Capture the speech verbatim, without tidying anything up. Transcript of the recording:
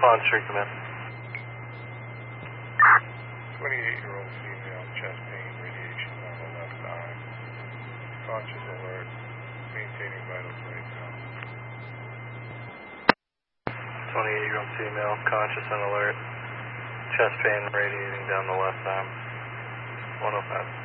Pond Street, come in. twenty-eight-year-old female, chest pain, radiation down the left eye. Conscious alert, maintaining vitals right now. twenty-eight-year-old female, conscious and alert. Chest pain radiating down the left arm. one oh five.